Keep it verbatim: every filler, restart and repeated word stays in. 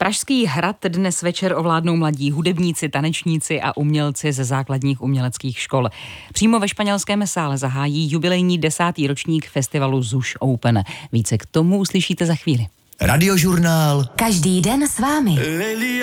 Pražský hrad dnes večer ovládnou mladí hudebníci, tanečníci a umělci ze základních uměleckých škol. Přímo ve španělském sále zahájí jubilejní desátý ročník festivalu Zuš Open. Více k tomu uslyšíte za chvíli. Radiožurnál. Každý den s vámi.